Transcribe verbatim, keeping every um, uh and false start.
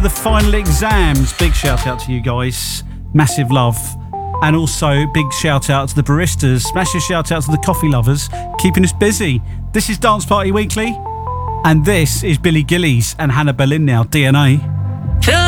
the final exams. Big shout out to you guys. Massive love. And also big shout out to the baristas. Massive shout out to the coffee lovers, keeping us busy. This is Dance Party Weekly, and this is Billy Gillies and Hannah Berlin now, D N A.